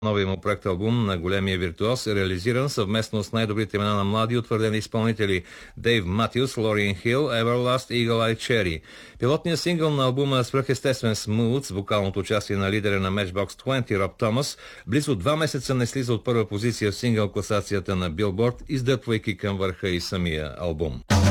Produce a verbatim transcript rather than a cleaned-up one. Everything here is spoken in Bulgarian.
Новия му проект албум на големия виртуоз е реализиран съвместно с най-добрите имена на млади утвърдени изпълнители Дейв Матюс, Лориан Хил, Everlast и Eagle Eye Cherry. Пилотният сингъл на албума е свръхестествен Smooth с вокалното участие на лидера на Matchbox двайсет Роб Томас. Близо два месеца не слиза от първа позиция в сингъл класацията на Billboard, издърпвайки към върха и самия албум.